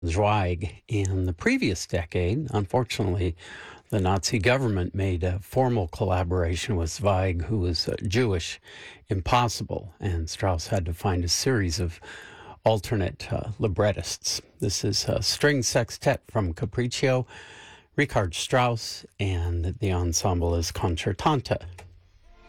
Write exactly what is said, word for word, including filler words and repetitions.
Zweig. In the previous decade, unfortunately, the Nazi government made a formal collaboration with Zweig, who was uh, Jewish, impossible, and Strauss had to find a series of alternate uh, librettists. This is a string sextet from Capriccio, Richard Strauss, and the ensemble is Concertante.